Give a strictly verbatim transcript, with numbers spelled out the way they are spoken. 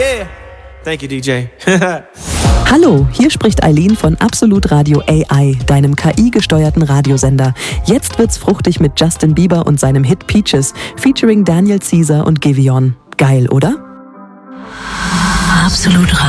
Yeah. Thank you, D J. Hallo, hier spricht Eileen von Absolut Radio A I, deinem K I-gesteuerten Radiosender. Jetzt wird's fruchtig mit Justin Bieber und seinem Hit Peaches, featuring Daniel Caesar und Giveon. Geil, oder? Absolut Radio.